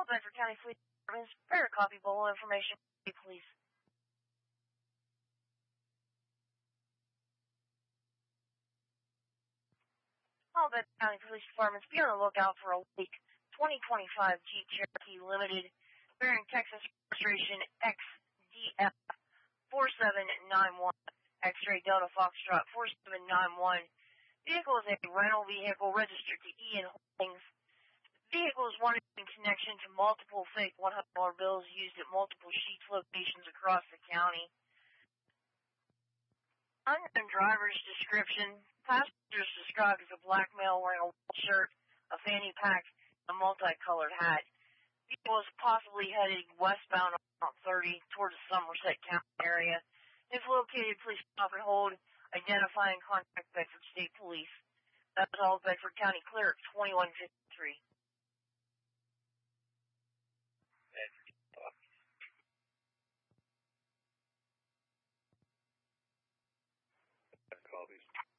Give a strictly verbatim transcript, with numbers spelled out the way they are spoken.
Bedford County Police Department's bearer copy bowl information, please. All Bedford County Police Departments be on the lookout for a late twenty twenty-five Jeep Cherokee Limited bearing Texas registration X D F four seven nine one, X-ray Delta Foxtrot four seven nine one. Vehicle is a rental vehicle registered to Ian Holdings. The vehicle is wanted in connection to multiple fake one hundred dollar bills used at multiple Sheetz locations across the county. Unknown driver's description. Passenger is described as a black male wearing a white shirt, a fanny pack, and a multicolored hat. Vehicle is possibly headed westbound on Route thirty towards the Somerset County area. If located, please stop and hold. Identify and contact Bedford State Police. That's all. Bedford County Clear at twenty-one fifty-three. Copies.